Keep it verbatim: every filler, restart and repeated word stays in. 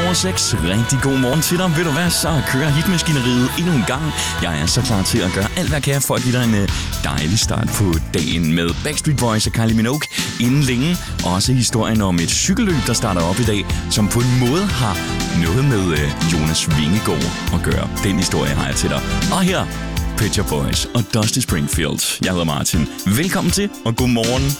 over seks. Rigtig god morgen til dig. Ved du hvad, så kører hitmaskineriet endnu en gang. Jeg er så klar til at gøre alt, hvad jeg kan for at give dig en dejlig start på dagen med Backstreet Boys og Kylie Minogue. Inden længe også historien om et cykelløb, der starter op i dag, som på en måde har noget med Jonas Vingegaard at gøre. Den historie har jeg til dig. Og her, Pet Shop Boys og Dusty Springfield. Jeg hedder Martin. Velkommen til, og god morgen.